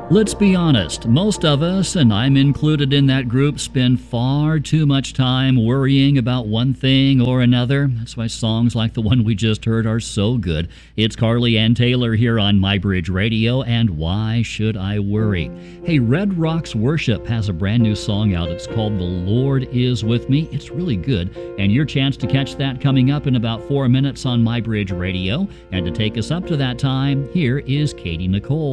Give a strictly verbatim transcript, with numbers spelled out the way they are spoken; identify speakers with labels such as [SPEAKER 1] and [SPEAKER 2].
[SPEAKER 1] Let's be honest, most of us, and I'm included in that group, spend far too much time worrying about one thing or another. That's why songs like the one we just heard are so good. It's Carly Ann Taylor here on My Bridge Radio, and Why Should I Worry? Hey, Red Rocks Worship has a brand new song out. It's called The Lord Is With Me. It's really good, and your chance to catch that coming up in about four minutes on My Bridge Radio. And to take us up to that time, here is Katie Nicole.